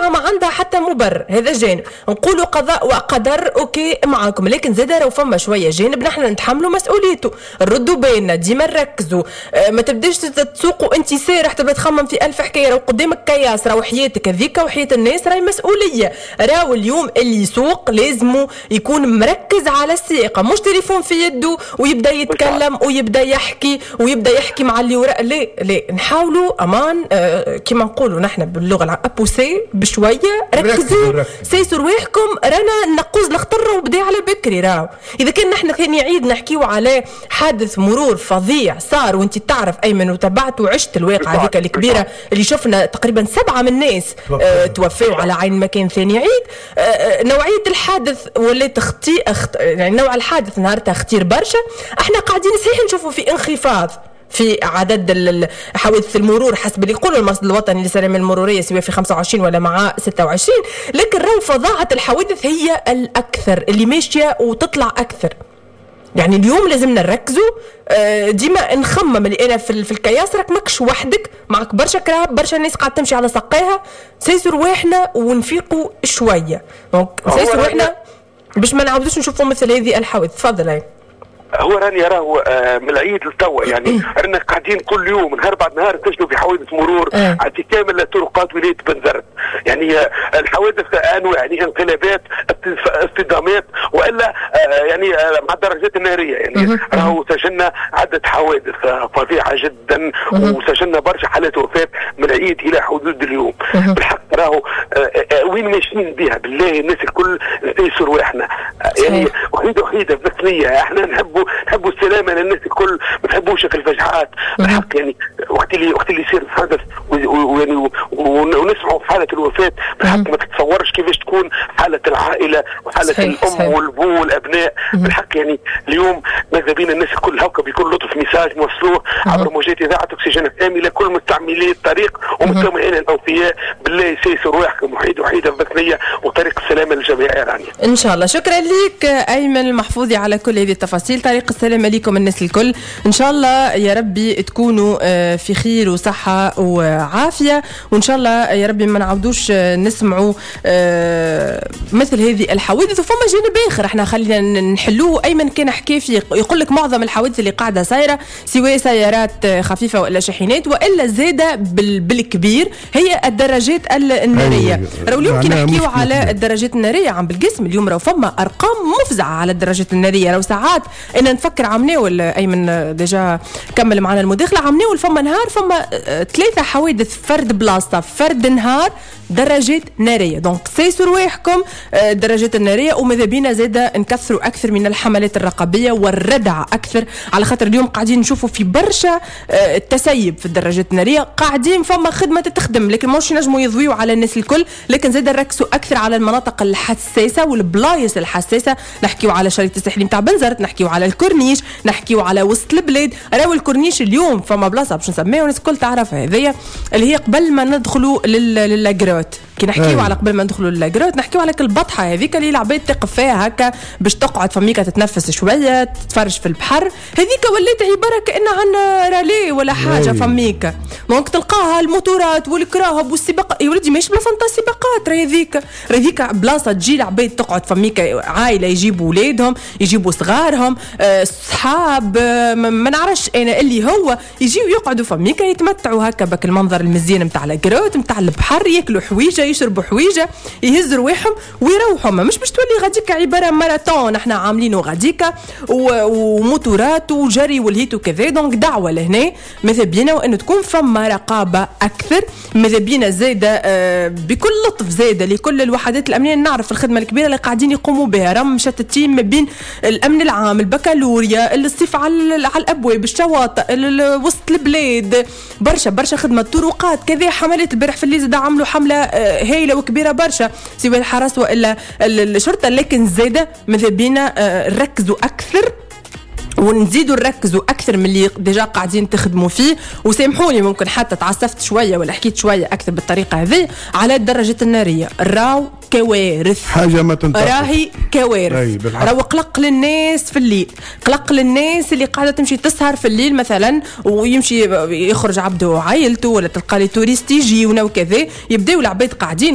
الجامعة ما عندها حتى مبرر، هذا جانب. نقولوا قضاء وقدر اوكي معاكم، لكن زاد لو فما شوية جانب نحن نتحملوا مسؤوليته. ردوا بالنا، ديما نركزوا، ما تبداش تسوقوا انت سارح تبدا تخمم في 1000 حكاية. لو قدامك كياس راهو حياتك هذيك وحياة الناس راهي مسؤولية. راهو اليوم اللي يسوق لازم يكون مركز على السياقة، مش تليفون في يده ويبدا يتكلم ويبدا يحكي مع اللي وراء. لا نحاولوا امان كما نقولوا نحن باللغه الابوسي بشويه. ركزوا سيسوا رواحكم، رانا نقوز الخطر وبدا على بكري. راهو اذا كان نحن ثاني عيد نحكيو على حادث مرور فظيع صار، وانت تعرف ايمن وتبعت وعشت الواقعه هذيك الكبيره اللي شفنا تقريبا 7 من الناس توفوا على عين مكان ثاني عيد. نوعيه الحادث ولات يعني نوع الحادث نهارتها اختير برشا. احنا قاعدين صحيح نشوفوا في انخفاض في عدد حوادث المرور حسب اللي يقولوا المصدر الوطني للسلامة المرورية، سواء في 25 ولا مع 26، لكن راهو فظاعة الحوادث هي الأكثر اللي ماشية وتطلع أكثر. يعني اليوم لازمنا نركزوا، ديما نخمم اللي أنا في الكياس راك ماكش وحدك، معك برشا كراب، برشا الناس قاعد تمشي على ساقيها. سيسوا رواحنا ونفيقوا شوية، سيسوا رواحنا باش ما نعاودوش نشوفوا مثل هذه الحوادث. تفضل. هو راني راهو من العيد لتوا يعني رانا قاعدين كل يوم نهار بعد نهار نكتشفوا في حوادث مرور في كامل طرقات ولاية بنزرت. يعني الحوادث انواع، يعني انقلابات، اصطدامات، والا يعني مع الدراجات الناريه. يعني راهو سجلنا عدة حوادث فظيعه جدا، وسجلنا برشا حالات وفاه من العيد الى حدود اليوم. بالحق راهو وين ماشيين بها بالله الناس الكل نسيسوا رواحنا. يعني وحيده بثنيه، احنا نحبوا السلامه للناس الكل، ما نحبوش في الفجعات. بالحق يعني وقت اللي يصير الحدث ونسمعوا في حاله الوفاه، بالحق ما تتصورش كيفاش تكون حاله العائله وحاله الام والبو والابناء. بالحق يعني اليوم ماذا بينا الناس الكل هكا بكل لطف ميساج نوصلوه عبر موجات اذاعه اكسجين FM الى كل مستعملي الطريق ومستمعين الاوفياء. بالله سيسوا رواحكم وحيده بثنيه وطريق السلامه للجميع يا رانيا. ان شاء الله. شكرا لك ايمن المحفوظي على كل هذه التفاصيل. طريق السلامه لكم الناس الكل، ان شاء الله يا ربي تكونوا في خير وصحه وعافيه، وان شاء الله يا ربي ما نعودوش نسمعوا مثل هذه الحوادث. وفما جانب اخر احنا خلينا نحلوه. ايمن كان حكى فيه يقول لك معظم الحوادث اللي قاعده صايره سواء سيارات خفيفه ولا شاحنات والا زاده بالكبير هي الدراجات الناريه. راهو اليوم كي نحكيو على الدراجات الناريه عم بالقسم اليوم راهو فما ارقام مفزعه على الدراجات الناريه. راهو ساعات ان نفكر عمناول ايمن ديجا كمل معنا المداخله، عمناول فما نهار فما 3 حوادث فرد بلاصه فرد نهار دراجات ناريه. دونك سيسوا رواحكم الدراجات الناريه، وماذا بينا زاده نكثروا اكثر من الحملات الرقابيه والردع اكثر، على خاطر اليوم قاعدين نشوفوا في برشا التسيب في الدراجات الناريه. قاعدين فما خدمه تخدم لكن مش نجموا يضويوا على الناس الكل، لكن زاده نركزوا اكثر على المناطق الحساسه والبلايص الحساسه. نحكيوا على شريط الساحلي نتاع بنزرت، نحكيوا على الكورنيش، نحكيوا على وسط البلاد. راهو الكورنيش اليوم فما بلاصه باش نسميها والناس الكل تعرفها، هذيا اللي هي قبل ما ندخلوا للاجروت. كي نحكيو على قبل ما ندخلوا للاجروت نحكيو على البطحه هذيك اللي العباد تقف فيها هكا باش تقعد فميكا تتنفس شويه تتفرج في البحر. هذيك ولات عباره كأن عندنا رالي ولا حاجه فميكا. دونك تلقاها الموتورات والكراهب والسباق. يا ولدي ماهيش بلاصه نتاع سباقات، راهي هذيك بلاصه تجي العباد تقعد فميكا، عائله يجيبوا ولادهم يجيبوا صغارهم صحاب ما نعرفش انا اللي هو يجيو يقعدوا فميكا يتمتعوا هكا بك المنظر المزيان نتاع الاجروت نتاع البحر، ياكلوا حويجه يشربوا حويجه يهزوا رواحهم ويروحوا. مش باش تولي غاديك عباره ماراثون احنا عاملينه غاديك وموتورات وجري والهيت وكذا. دونك دعوه لهنا ماذا بينا وانه تكون فما رقابه اكثر، ماذا بينا زاده بكل لطف زاده لكل الوحدات الامنيه. نعرف الخدمه الكبيره اللي قاعدين يقوموا بها، راهم مشتتين ما بين الامن العام، البكالوريا، الصيف على الابواب، الشواطئ، وسط البلاد، برشا خدمه، طرقات كذا، حملات. البارح في الليل عملوا حمله هايله وكبيره برشا سواء الحرس والا الشرطه. لكن زاده ماذا بينا نركزوا اكثر ونزيدوا نركزوا اكثر من اللي ديجا قاعدين تخدموا فيه. وسامحوني ممكن حتى تعسفت شويه ولا حكيت شويه اكثر بالطريقه هذه على الدراجات الناريه. راو كوارث، حاجه ما تنتظر، راهي كوارث. راهو قلق للناس في الليل، قلق للناس اللي قاعده تمشي تسهر في الليل مثلا ويمشي يخرج عبده وعائلته، ولا تلقى لي توريست يجيونا وكذا، يبداو العباد قاعدين